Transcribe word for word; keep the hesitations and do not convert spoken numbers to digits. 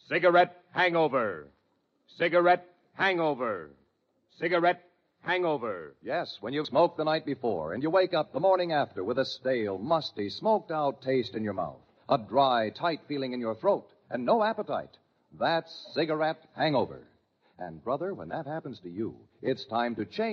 Cigarette hangover. Cigarette hangover. Cigarette hangover. Yes, when you smoked the night before and you wake up the morning after with a stale, musty, smoked-out taste in your mouth, a dry, tight feeling in your throat, and no appetite. That's cigarette hangover. And, brother, when that happens to you, it's time to change.